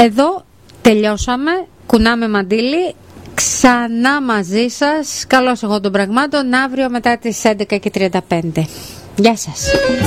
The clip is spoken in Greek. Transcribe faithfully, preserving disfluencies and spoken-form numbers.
Εδώ τελειώσαμε, κουνάμε μαντίλι. Ξανά μαζί σας, καλώς εγώ των πραγμάτων, αύριο μετά τις έντεκα και τριάντα πέντε. Γεια σας.